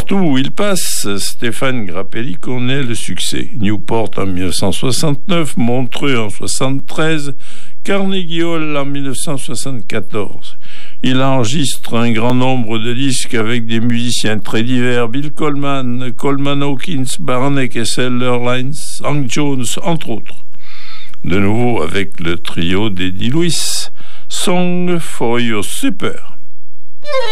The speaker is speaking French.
Partout où il passe, Stéphane Grappelli connaît le succès. Newport en 1969, Montreux en 1973, Carnegie Hall en 1974. Il enregistre un grand nombre de disques avec des musiciens très divers, Bill Coleman, Coleman Hawkins, Barney Kessel, Lines, Hank Jones, entre autres. De nouveau avec le trio d'Eddie Lewis, Song for Your Supper.